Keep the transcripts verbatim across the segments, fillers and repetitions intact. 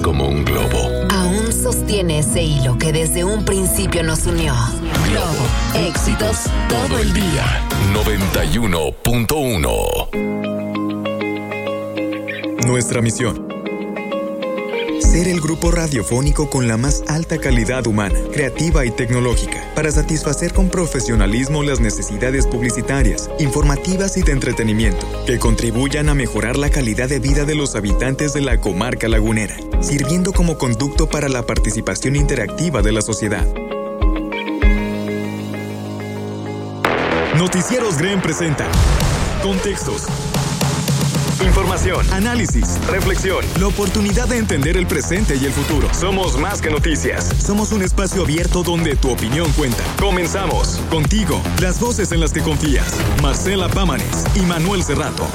como un globo. Aún sostiene ese hilo que desde un principio nos unió. Globo, éxitos todo el día. noventa y uno punto uno. Nuestra misión: ser el grupo radiofónico con la más alta calidad humana, creativa y tecnológica, para satisfacer con profesionalismo las necesidades publicitarias, informativas y de entretenimiento, que contribuyan a mejorar la calidad de vida de los habitantes de la comarca lagunera, sirviendo como conducto para la participación interactiva de la sociedad. Noticieros Green presenta Contextos, información, análisis, reflexión, la oportunidad de entender el presente y el futuro. Somos más que noticias. Somos un espacio abierto donde tu opinión cuenta. Comenzamos. Contigo, las voces en las que confías. Marcela Pámanes y Manuel Cerrato.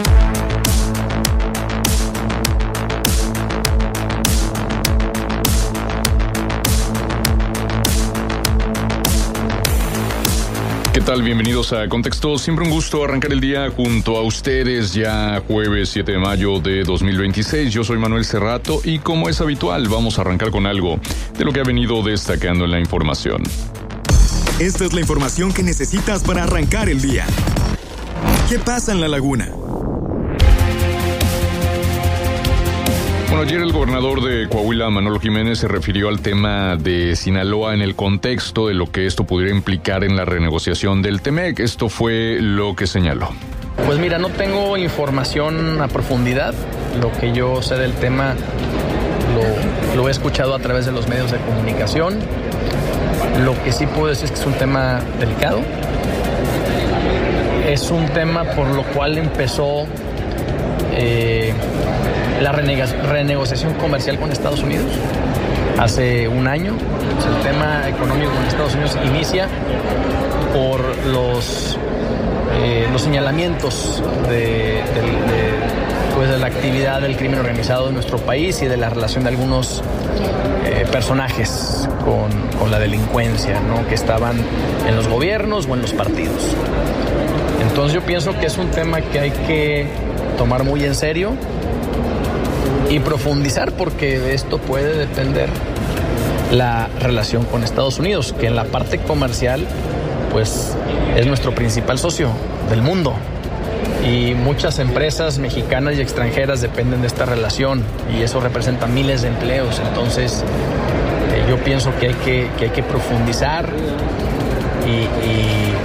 ¿Qué tal? Bienvenidos a Contexto. Siempre un gusto arrancar el día junto a ustedes, ya jueves siete de mayo de dos mil veintiséis. Yo soy Manuel Cerrato y, como es habitual, vamos a arrancar con algo de lo que ha venido destacando en la información. Esta es la información que necesitas para arrancar el día. ¿Qué pasa en la laguna? Bueno, ayer el gobernador de Coahuila, Manolo Jiménez, se refirió al tema de Sinaloa en el contexto de lo que esto pudiera implicar en la renegociación del Temec. Esto fue lo que señaló. Pues mira, no tengo información a profundidad. Lo que yo sé del tema lo, lo he escuchado a través de los medios de comunicación. Lo que sí puedo decir es que es un tema delicado. Es un tema por lo cual empezó eh, la renegociación comercial con Estados Unidos hace un año. Pues el tema económico con Estados Unidos inicia por los, eh, los señalamientos de, de, de, pues de la actividad del crimen organizado en nuestro país y de la relación de algunos eh, personajes con, con la delincuencia, ¿no?, que estaban en los gobiernos o en los partidos. Entonces yo pienso que es un tema que hay que tomar muy en serio y profundizar, porque esto puede depender la relación con Estados Unidos, que en la parte comercial pues es nuestro principal socio del mundo, y muchas empresas mexicanas y extranjeras dependen de esta relación y eso representa miles de empleos. Entonces eh, yo pienso que hay que, que hay que profundizar y, y,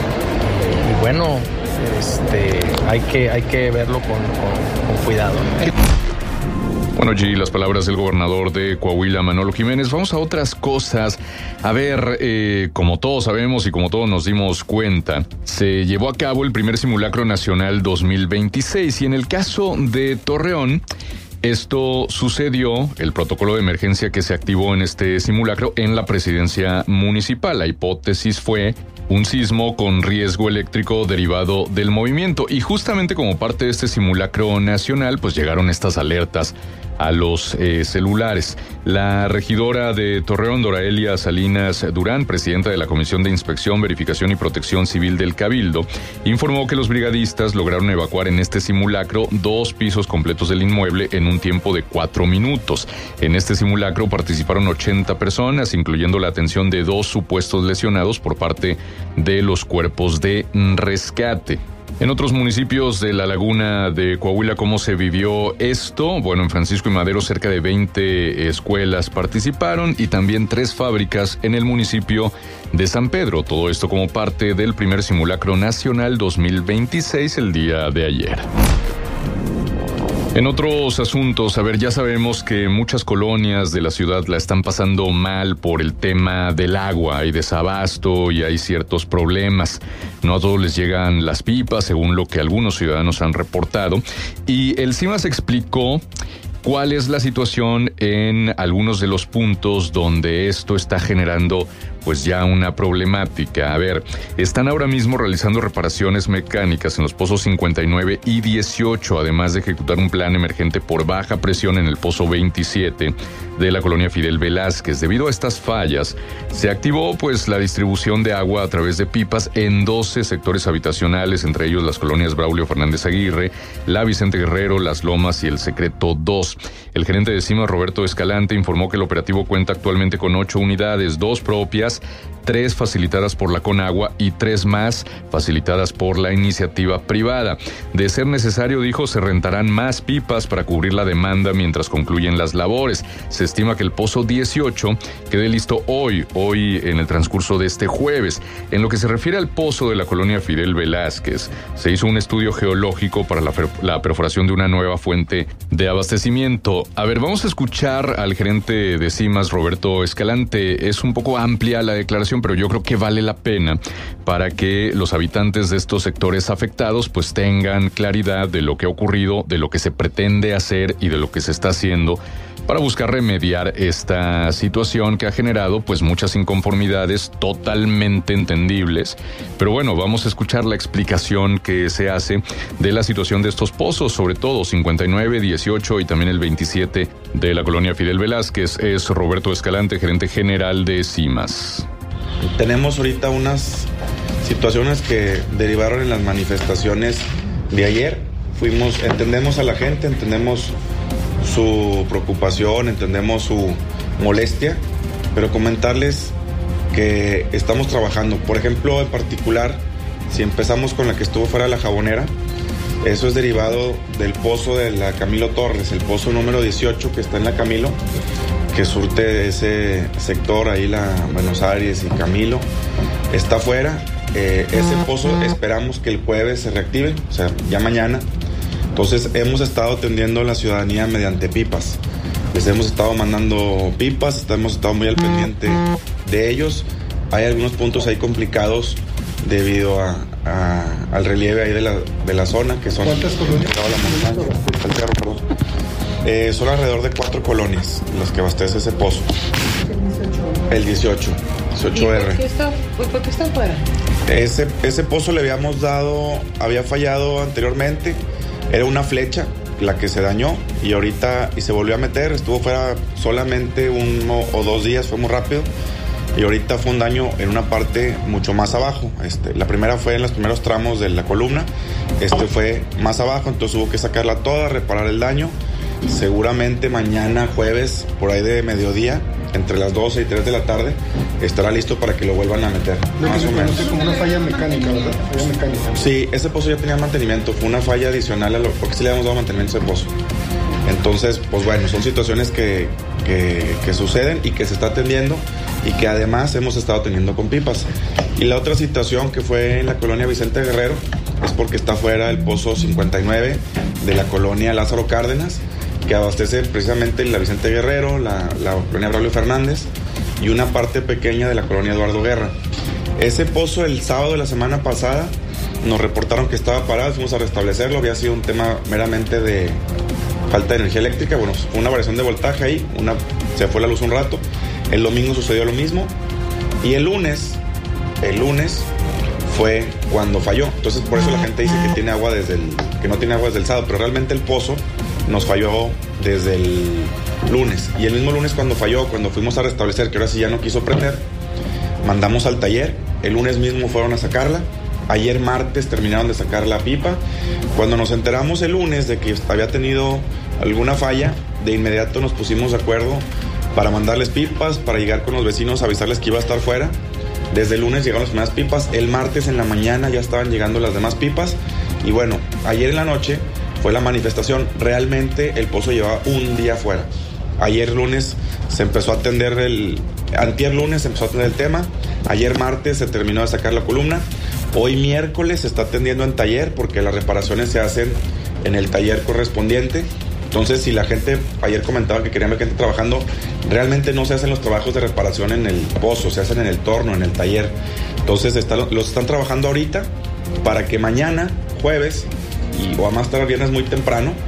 y bueno, este, hay que, hay que verlo con, con, con cuidado, ¿no? Bueno, allí las palabras del gobernador de Coahuila, Manolo Jiménez. Vamos a otras cosas. A ver, eh, como todos sabemos y como todos nos dimos cuenta, se llevó a cabo el primer simulacro nacional dos mil veintiséis y en el caso de Torreón, esto sucedió, el protocolo de emergencia que se activó en este simulacro, en la presidencia municipal. La hipótesis fue un sismo con riesgo eléctrico derivado del movimiento, y justamente como parte de este simulacro nacional, pues llegaron estas alertas a los eh, celulares. La regidora de Torreón, Doraelia Salinas Durán, presidenta de la Comisión de Inspección, Verificación y Protección Civil del Cabildo, informó que los brigadistas lograron evacuar en este simulacro dos pisos completos del inmueble en un tiempo de cuatro minutos. En este simulacro participaron ochenta personas, incluyendo la atención de dos supuestos lesionados por parte de los cuerpos de rescate. En otros municipios de la laguna de Coahuila, ¿cómo se vivió esto? Bueno, en Francisco y Madero cerca de veinte escuelas participaron y también tres fábricas en el municipio de San Pedro. Todo esto como parte del primer simulacro nacional dos mil veintiséis el día de ayer. En otros asuntos, a ver, ya sabemos que muchas colonias de la ciudad la están pasando mal por el tema del agua. Hay desabasto y hay ciertos problemas. No a todos les llegan las pipas, según lo que algunos ciudadanos han reportado. Y el CIMAS explicó cuál es la situación en algunos de los puntos donde esto está generando pues ya una problemática. A ver, están ahora mismo realizando reparaciones mecánicas en los pozos cincuenta y nueve y dieciocho, además de ejecutar un plan emergente por baja presión en el pozo veintisiete de la colonia Fidel Velázquez. Debido a estas fallas, se activó pues la distribución de agua a través de pipas en doce sectores habitacionales, entre ellos las colonias Braulio Fernández Aguirre, la Vicente Guerrero, Las Lomas y el Secreto dos. El gerente de CIMAS, Roberto Escalante, informó que el operativo cuenta actualmente con ocho unidades, dos propias, tres facilitadas por la Conagua y tres más facilitadas por la iniciativa privada. De ser necesario, dijo, se rentarán más pipas para cubrir la demanda mientras concluyen las labores. Se estima que el pozo dieciocho quede listo hoy, hoy en el transcurso de este jueves. En lo que se refiere al pozo de la colonia Fidel Velázquez, se hizo un estudio geológico para la, la perforación de una nueva fuente de abastecimiento. A ver, vamos a escuchar al gerente de CIMAS, Roberto Escalante. Es un poco amplia la declaración, pero yo creo que vale la pena para que los habitantes de estos sectores afectados pues tengan claridad de lo que ha ocurrido, de lo que se pretende hacer y de lo que se está haciendo para buscar remediar esta situación que ha generado pues muchas inconformidades totalmente entendibles. Pero bueno, vamos a escuchar la explicación que se hace de la situación de estos pozos, sobre todo cincuenta y nueve, dieciocho y también el veintisiete de la colonia Fidel Velázquez. Es Roberto Escalante, gerente general de CIMAS. Tenemos ahorita unas situaciones que derivaron en las manifestaciones de ayer. Fuimos, entendemos a la gente, entendemos su preocupación, entendemos su molestia, pero comentarles que estamos trabajando. Por ejemplo, en particular, si empezamos con la que estuvo fuera de la Jabonera, eso es derivado del pozo de la Camilo Torres, el pozo número dieciocho que está en la Camilo, que surte ese sector, ahí la Buenos Aires y Camilo, está fuera. Eh, ese pozo esperamos que el jueves se reactive, o sea, ya mañana. Entonces hemos estado atendiendo a la ciudadanía mediante pipas. Les hemos estado mandando pipas, hemos estado muy al pendiente de ellos. Hay algunos puntos ahí complicados debido a, a, al relieve ahí de la, de la zona, que son... ¿Cuántas colonias? La montaña, el cerro, perdón. Eh, son alrededor de cuatro colonias las que abastece ese pozo. El dieciocho, dieciocho R. ¿Por qué está, por qué está fuera? Ese, ese pozo le habíamos dado, había fallado anteriormente. Era una flecha la que se dañó y ahorita y se volvió a meter, estuvo fuera solamente uno o dos días, fue muy rápido, y ahorita fue un daño en una parte mucho más abajo. Este, la primera fue en los primeros tramos de la columna, este fue más abajo, entonces hubo que sacarla toda, reparar el daño. Seguramente mañana jueves, por ahí de mediodía, entre las doce y tres de la tarde, estará listo para que lo vuelvan a meter, lo más que o se menos. conoce como una falla mecánica, ¿verdad? Falla mecánica. Sí, ese pozo ya tenía mantenimiento, fue una falla adicional a lo, porque sí le habíamos dado mantenimiento a ese pozo. Entonces, pues bueno, son situaciones que, que, que suceden y que se está atendiendo y que además hemos estado teniendo con pipas. Y la otra situación que fue en la colonia Vicente Guerrero es porque está fuera el pozo cincuenta y nueve de la colonia Lázaro Cárdenas, que abastece precisamente la Vicente Guerrero, la, la colonia Braulio Fernández y una parte pequeña de la colonia Eduardo Guerra. Ese pozo el sábado de la semana pasada nos reportaron que estaba parado, fuimos a restablecerlo, había sido un tema meramente de falta de energía eléctrica, bueno, fue una variación de voltaje ahí, una, se fue la luz un rato. El domingo sucedió lo mismo y el lunes, el lunes fue cuando falló. Entonces por eso la gente dice que tiene agua desde el, que no tiene agua desde el sábado, pero realmente el pozo nos falló desde el lunes. Y el mismo lunes cuando falló, cuando fuimos a restablecer, que ahora sí ya no quiso prender, mandamos al taller. El lunes mismo fueron a sacarla. Ayer martes terminaron de sacar la pipa. Cuando nos enteramos el lunes de que había tenido alguna falla, de inmediato nos pusimos de acuerdo para mandarles pipas, para llegar con los vecinos, avisarles que iba a estar fuera. Desde el lunes llegaron las primeras pipas. El martes en la mañana ya estaban llegando las demás pipas. Y bueno, ayer en la noche fue la manifestación. Realmente el pozo llevaba un día fuera. Ayer lunes se empezó a atender el... Antier lunes se empezó a atender el tema. Ayer martes se terminó de sacar la columna. Hoy miércoles se está atendiendo en taller porque las reparaciones se hacen en el taller correspondiente. Entonces, si la gente, ayer comentaba que querían ver gente trabajando, realmente no se hacen los trabajos de reparación en el pozo, se hacen en el torno, en el taller. Entonces, está, los están trabajando ahorita para que mañana, jueves, y, o a más tarde viernes muy temprano,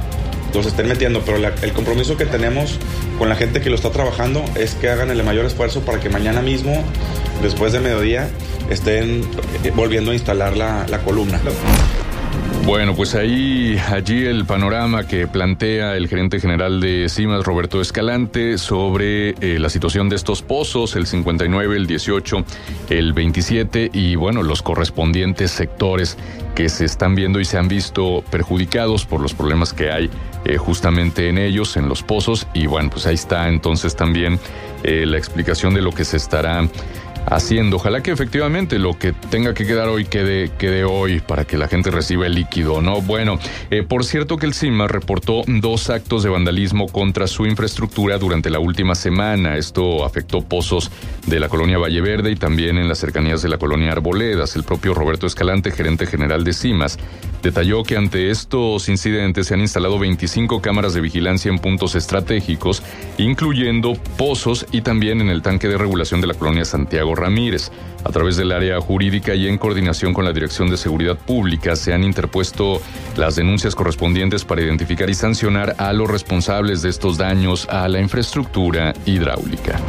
los estén metiendo, pero la, el compromiso que tenemos con la gente que lo está trabajando es que hagan el mayor esfuerzo para que mañana mismo, después de mediodía, estén volviendo a instalar la, la columna. Bueno, pues ahí, allí el panorama que plantea el gerente general de CIMAS, Roberto Escalante, sobre eh, la situación de estos pozos, el cincuenta y nueve, el dieciocho, el veintisiete y bueno, los correspondientes sectores que se están viendo y se han visto perjudicados por los problemas que hay eh, justamente en ellos, en los pozos. Y bueno, pues ahí está entonces también eh, la explicación de lo que se estará haciendo. Ojalá que efectivamente lo que tenga que quedar hoy quede, quede hoy para que la gente reciba el líquido, ¿no? Bueno, eh, por cierto que el CIMAS reportó dos actos de vandalismo contra su infraestructura durante la última semana. Esto afectó pozos de la colonia Valle Verde y también en las cercanías de la colonia Arboledas. El propio Roberto Escalante, gerente general de CIMAS, detalló que ante estos incidentes se han instalado veinticinco cámaras de vigilancia en puntos estratégicos, incluyendo pozos y también en el tanque de regulación de la colonia Santiago Ramírez. A través del área jurídica y en coordinación con la Dirección de Seguridad Pública se han interpuesto las denuncias correspondientes para identificar y sancionar a los responsables de estos daños a la infraestructura hidráulica.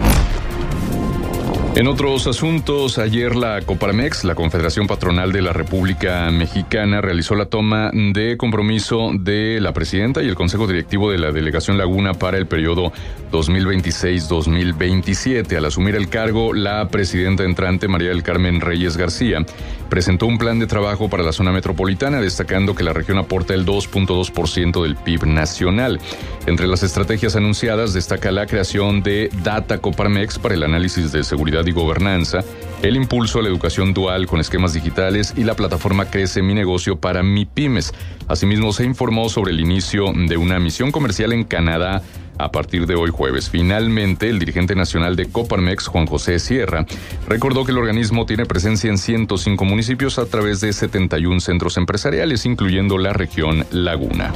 En otros asuntos, ayer la Coparmex, la Confederación Patronal de la República Mexicana, realizó la toma de compromiso de la presidenta y el Consejo Directivo de la Delegación Laguna para el periodo dos mil veintiséis dos mil veintisiete. Al asumir el cargo, la presidenta entrante, María del Carmen Reyes García, presentó un plan de trabajo para la zona metropolitana, destacando que la región aporta el dos punto dos por ciento del P I B nacional. Entre las estrategias anunciadas destaca la creación de Data Coparmex para el análisis de seguridad y gobernanza, el impulso a la educación dual con esquemas digitales y la plataforma Crece Mi Negocio para MIPYMES. Asimismo, se informó sobre el inicio de una misión comercial en Canadá a partir de hoy jueves. Finalmente, el dirigente nacional de Coparmex, Juan José Sierra, recordó que el organismo tiene presencia en ciento cinco municipios a través de setenta y uno centros empresariales, incluyendo la región Laguna.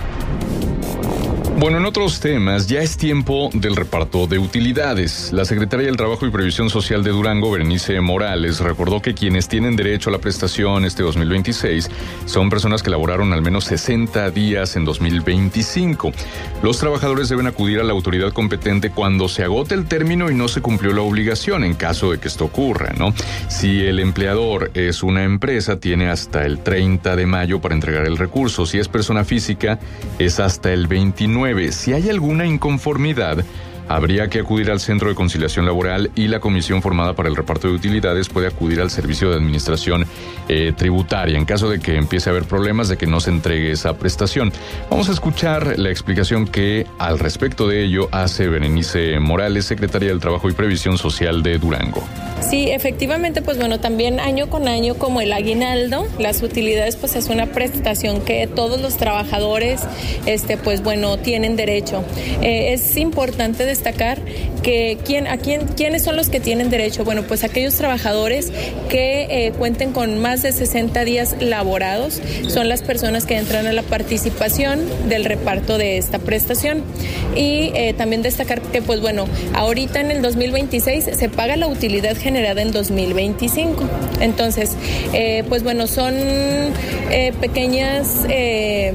Bueno, en otros temas, ya es tiempo del reparto de utilidades. La secretaria del Trabajo y Previsión Social de Durango, Berenice Morales, recordó que quienes tienen derecho a la prestación este dos mil veintiséis son personas que laboraron al menos sesenta días en dos mil veinticinco. Los trabajadores deben acudir a la autoridad competente cuando se agote el término y no se cumplió la obligación, en caso de que esto ocurra, ¿no? Si el empleador es una empresa, tiene hasta el treinta de mayo para entregar el recurso. Si es persona física, es hasta el veintinueve. Si hay alguna inconformidad, habría que acudir al Centro de Conciliación Laboral y la comisión formada para el reparto de utilidades puede acudir al Servicio de Administración eh, Tributaria en caso de que empiece a haber problemas de que no se entregue esa prestación. Vamos a escuchar la explicación que al respecto de ello hace Berenice Morales, secretaria del Trabajo y Previsión Social de Durango. Sí, efectivamente, pues bueno, también año con año, como el aguinaldo, las utilidades pues es una prestación que todos los trabajadores este pues bueno tienen derecho. Eh, es importante destacar que quién a quién quiénes son los que tienen derecho. Bueno, pues aquellos trabajadores que eh, cuenten con más de sesenta días laborados son las personas que entran a la participación del reparto de esta prestación. Y eh, también destacar que pues bueno, ahorita en el dos mil veintiséis se paga la utilidad generada en dos mil veinticinco. Entonces, eh, pues bueno, son eh, pequeñas eh,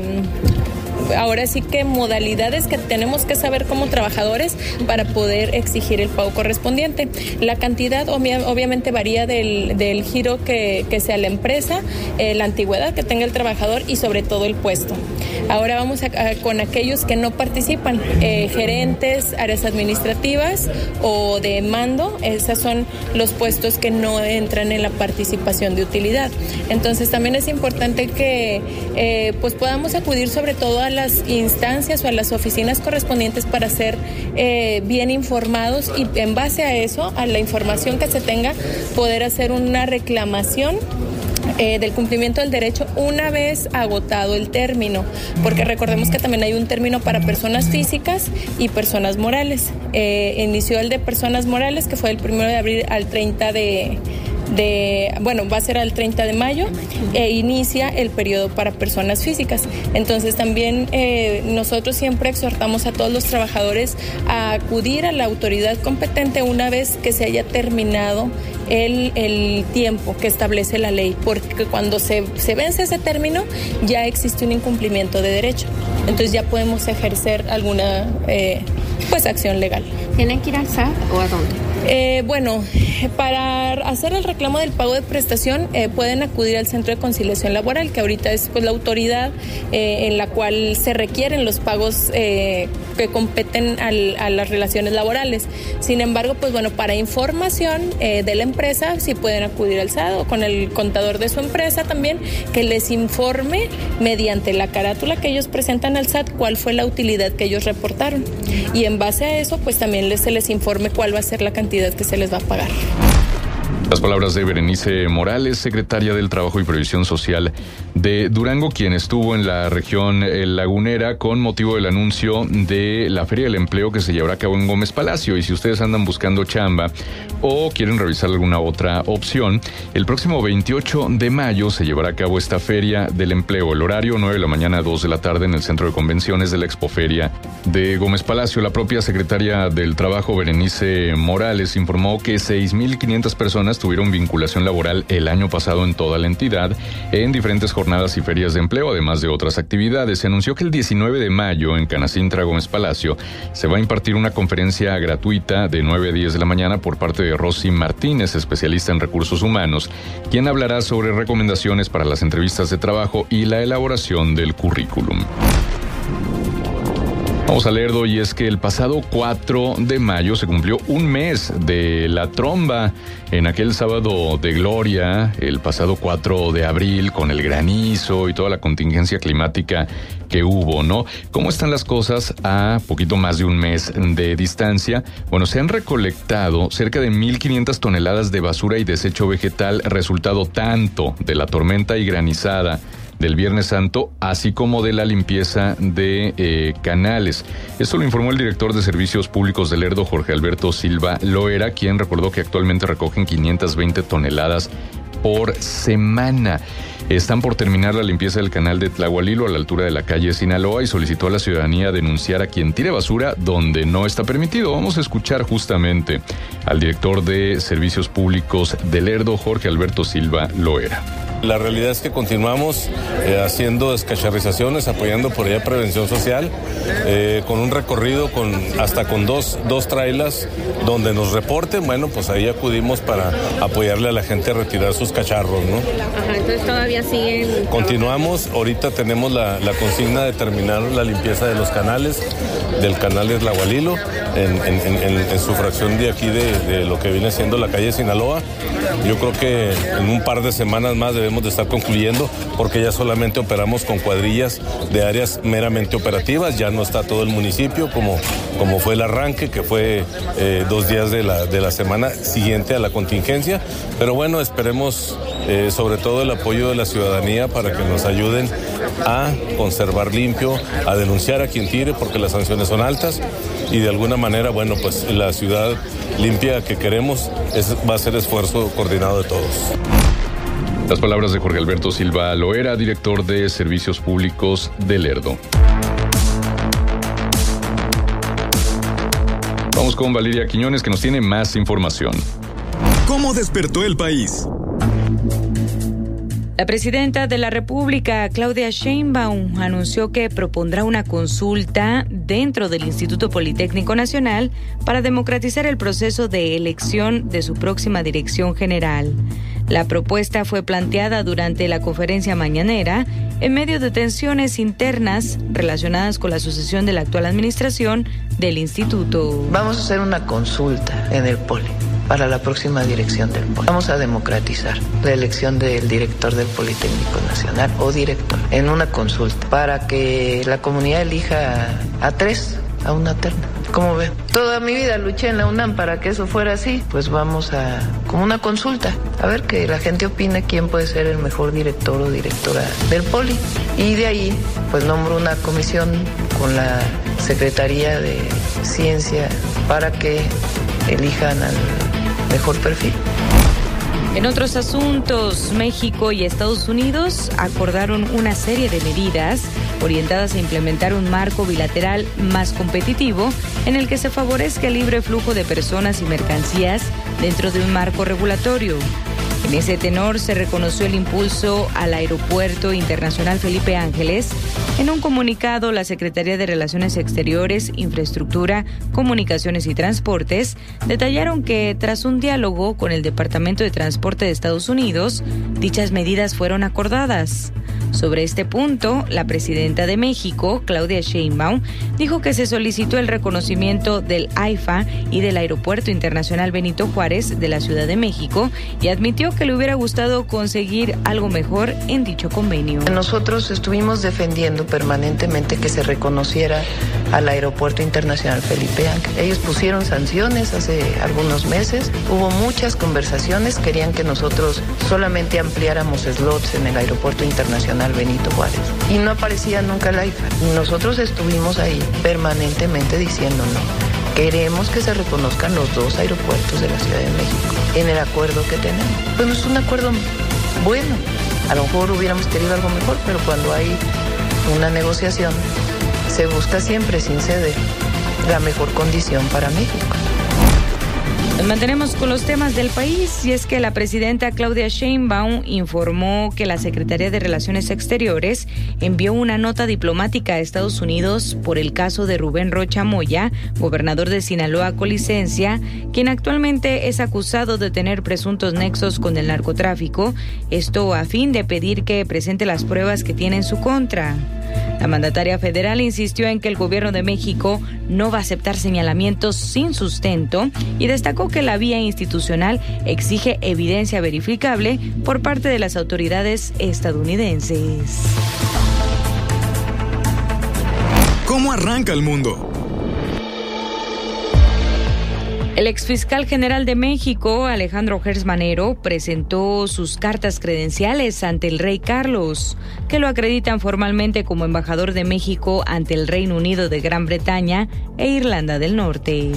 ahora sí que modalidades que tenemos que saber como trabajadores para poder exigir el pago correspondiente. La cantidad obvia, obviamente varía del, del giro que, que sea la empresa, eh, la antigüedad que tenga el trabajador y sobre todo el puesto. Ahora vamos a, a, con aquellos que no participan, eh, gerentes, áreas administrativas o de mando. Esos son los puestos que no entran en la participación de utilidad. Entonces también es importante que eh, pues podamos acudir sobre todo a las instancias o a las oficinas correspondientes para ser eh, bien informados y en base a eso, a la información que se tenga, poder hacer una reclamación Eh, del cumplimiento del derecho una vez agotado el término, porque recordemos que también hay un término para personas físicas y personas morales. Eh, inició el de personas morales, que fue el primero de abril al treinta de de, bueno, va a ser al treinta de mayo e inicia el periodo para personas físicas. Entonces también eh, nosotros siempre exhortamos a todos los trabajadores a acudir a la autoridad competente una vez que se haya terminado el, el tiempo que establece la ley, porque cuando se, se vence ese término ya existe un incumplimiento de derecho. Entonces ya podemos ejercer alguna eh, pues acción legal. ¿Tienen que ir al S A T o a dónde? Eh, bueno, para hacer el reclamo del pago de prestación eh, pueden acudir al Centro de Conciliación Laboral, que ahorita es pues, la autoridad eh, en la cual se requieren los pagos eh, que competen al, a las relaciones laborales. Sin embargo, pues bueno, para información eh, de la empresa, sí pueden acudir al S A T o con el contador de su empresa también, que les informe mediante la carátula que ellos presentan al S A T cuál fue la utilidad que ellos reportaron. Y en base a eso, pues también les, se les informe cuál va a ser la cantidad que se les va a pagar. Las palabras de Berenice Morales, secretaria del Trabajo y Previsión Social de Durango, quien estuvo en la región lagunera con motivo del anuncio de la Feria del Empleo que se llevará a cabo en Gómez Palacio. Y si ustedes andan buscando chamba o quieren revisar alguna otra opción, el próximo veintiocho de mayo se llevará a cabo esta Feria del Empleo. El horario nueve de la mañana a dos de la tarde en el Centro de Convenciones de la Expoferia de Gómez Palacio. La propia secretaria del Trabajo, Berenice Morales, informó que seis mil quinientas personas tuvieron vinculación laboral el año pasado en toda la entidad en diferentes jornadas y ferias de empleo, además de otras actividades. Se anunció que el diecinueve de mayo en Canacintra, Gómez Palacio, se va a impartir una conferencia gratuita de nueve a diez de la mañana por parte de Rosy Martínez, especialista en recursos humanos, quien hablará sobre recomendaciones para las entrevistas de trabajo y la elaboración del currículum. Vamos a leerlo, y es que el pasado cuatro de mayo se cumplió un mes de la tromba en aquel sábado de gloria, el pasado cuatro de abril, con el granizo y toda la contingencia climática que hubo, ¿no? ¿Cómo están las cosas a poquito más de un mes de distancia? Bueno, se han recolectado cerca de mil quinientas toneladas de basura y desecho vegetal, resultado tanto de la tormenta y granizada del Viernes Santo, así como de la limpieza de eh, canales. Esto lo informó el director de Servicios Públicos de Lerdo, Jorge Alberto Silva Loera, quien recordó que actualmente recogen quinientas veinte toneladas por semana. Están por terminar la limpieza del canal de Tlahualilo a la altura de la calle Sinaloa y solicitó a la ciudadanía denunciar a quien tire basura donde no está permitido. Vamos a escuchar justamente al director de Servicios Públicos de Lerdo, Jorge Alberto Silva Loera. La realidad es que continuamos eh, haciendo descacharrizaciones, apoyando por allá prevención social, eh, con un recorrido con hasta con dos, dos trailers donde nos reporten. Bueno, pues ahí acudimos para apoyarle a la gente a retirar sus cacharros, ¿no? Ajá, entonces todavía siguen... Continuamos, ahorita tenemos la, la consigna de terminar la limpieza de los canales, del canal de Tlahualilo, en, en, en, en su fracción de aquí de, de lo que viene siendo la calle Sinaloa. Yo creo que en un par de semanas más debemos de estar concluyendo, porque ya solamente operamos con cuadrillas de áreas meramente operativas. Ya no está todo el municipio como, como fue el arranque, que fue eh, dos días de la, de la semana siguiente a la contingencia. Pero bueno, esperemos eh, sobre todo el apoyo de la ciudadanía para que nos ayuden a conservar limpio, a denunciar a quien tire, porque las sanciones son altas, y de alguna manera, bueno, pues la ciudad limpia que queremos es, va a ser esfuerzo coordinado de todos. Las palabras de Jorge Alberto Silva Loera, director de Servicios Públicos de Lerdo. Vamos con Valeria Quiñones, que nos tiene más información. ¿Cómo despertó el país? La presidenta de la República, Claudia Sheinbaum, anunció que propondrá una consulta dentro del Instituto Politécnico Nacional para democratizar el proceso de elección de su próxima dirección general. La propuesta fue planteada durante la conferencia mañanera en medio de tensiones internas relacionadas con la sucesión de la actual administración del instituto. Vamos a hacer una consulta en el Poli para la próxima dirección del Poli. Vamos a democratizar la elección del director del Politécnico Nacional o director en una consulta para que la comunidad elija a tres, a una terna. ¿Cómo ven? Toda mi vida luché en la UNAM para que eso fuera así. Pues vamos a, como una consulta, a ver que la gente opine quién puede ser el mejor director o directora del Poli. Y de ahí, pues nombro una comisión con la Secretaría de Ciencia para que elijan al mejor perfil. En otros asuntos, México y Estados Unidos acordaron una serie de medidas orientadas a implementar un marco bilateral más competitivo en el que se favorezca el libre flujo de personas y mercancías dentro de un marco regulatorio. En ese tenor se reconoció el impulso al Aeropuerto Internacional Felipe Ángeles. En un comunicado, la Secretaría de Relaciones Exteriores, Infraestructura, Comunicaciones y Transportes detallaron que tras un diálogo con el Departamento de Transporte de Estados Unidos, dichas medidas fueron acordadas. Sobre este punto, la presidenta de México, Claudia Sheinbaum, dijo que se solicitó el reconocimiento del AIFA y del Aeropuerto Internacional Benito Juárez de la Ciudad de México y admitió que le hubiera gustado conseguir algo mejor en dicho convenio. Nosotros estuvimos defendiendo permanentemente que se reconociera al Aeropuerto Internacional Felipe Ángeles. Ellos pusieron sanciones hace algunos meses, hubo muchas conversaciones, querían que nosotros solamente ampliáramos slots en el Aeropuerto Internacional Benito Juárez y no aparecía nunca el AIFA. Nosotros estuvimos ahí permanentemente diciendo no. Queremos que se reconozcan los dos aeropuertos de la Ciudad de México en el acuerdo que tenemos. Pues es un acuerdo bueno. A lo mejor hubiéramos querido algo mejor, pero cuando hay una negociación se busca siempre, sin ceder, la mejor condición para México. Nos mantenemos con los temas del país y es que la presidenta Claudia Sheinbaum informó que la Secretaría de Relaciones Exteriores envió una nota diplomática a Estados Unidos por el caso de Rubén Rocha Moya, gobernador de Sinaloa con licencia, quien actualmente es acusado de tener presuntos nexos con el narcotráfico, esto a fin de pedir que presente las pruebas que tiene en su contra. La mandataria federal insistió en que el gobierno de México no va a aceptar señalamientos sin sustento y destacó que la vía institucional exige evidencia verificable por parte de las autoridades estadounidenses. ¿Cómo arranca el mundo? El exfiscal general de México, Alejandro Gers Manero, presentó sus cartas credenciales ante el rey Carlos, que lo acreditan formalmente como embajador de México ante el Reino Unido de Gran Bretaña e Irlanda del Norte.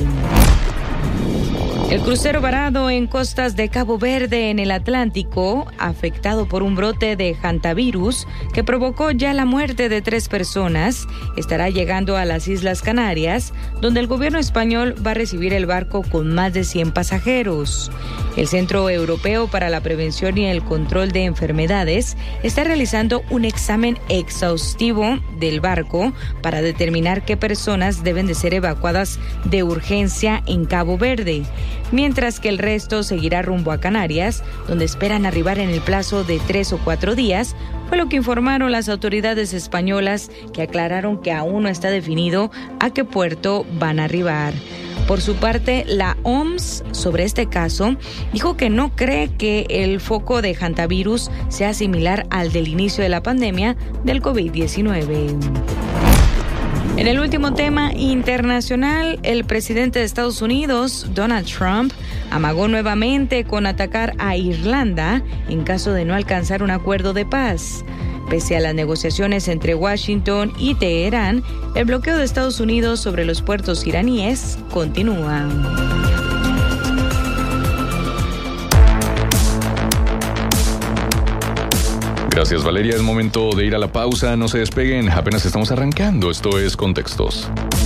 El crucero varado en costas de Cabo Verde, en el Atlántico, afectado por un brote de hantavirus que provocó ya la muerte de tres personas, estará llegando a las Islas Canarias, donde el gobierno español va a recibir el barco con más de cien pasajeros. El Centro Europeo para la Prevención y el Control de Enfermedades está realizando un examen exhaustivo del barco para determinar qué personas deben de ser evacuadas de urgencia en Cabo Verde, mientras que el resto seguirá rumbo a Canarias, donde esperan arribar en el plazo de tres o cuatro días, fue lo que informaron las autoridades españolas, que aclararon que aún no está definido a qué puerto van a arribar. Por su parte, la O M S, sobre este caso, dijo que no cree que el foco de hantavirus sea similar al del inicio de la pandemia del COVID diecinueve. En el último tema internacional, el presidente de Estados Unidos, Donald Trump, amagó nuevamente con atacar a Irlanda en caso de no alcanzar un acuerdo de paz. Pese a las negociaciones entre Washington y Teherán, el bloqueo de Estados Unidos sobre los puertos iraníes continúa. Gracias, Valeria. Es momento de ir a la pausa. No se despeguen. Apenas estamos arrancando. Esto es Contextos.